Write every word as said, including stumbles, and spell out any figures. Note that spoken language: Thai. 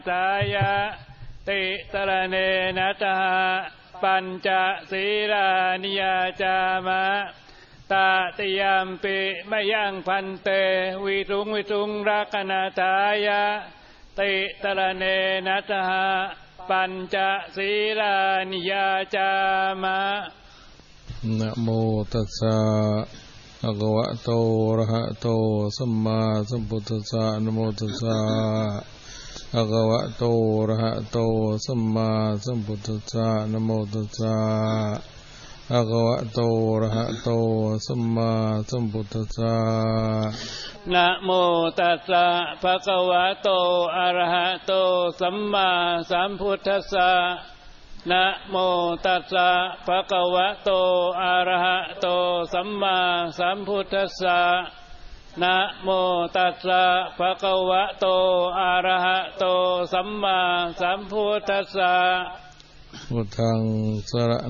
สายะติสรเนนะตหะปัญจศีลานิยาจามะตาติยามปิมยังพันเตวิทุงวิทุงรักนาทายะติสรเนนะตหะปัญจศีลานิยาจามะนะโมตัสสะภะคะวะโตอะระหะโตสัมมาสัมพุทธัสสะนะโมตัสสะภะคะวะโตอะระหะโตสัมมาสัมพุทธัสสะนะโมตัสสะภะคะวะโตอะระหะโตสัมมาสัมพุทธัสสะนะโมตัสสะภะคะวะโตอะระหะโตสัมมาสัมพุทธัสสะนะโมตัสสะภะคะวะโตอะระหะโตสัมมาสัมพุทธัสสะนะโมตัสสะภะคะวะโตอะระหะโตสัมมาสัมพุทธัสสะพุทธังสร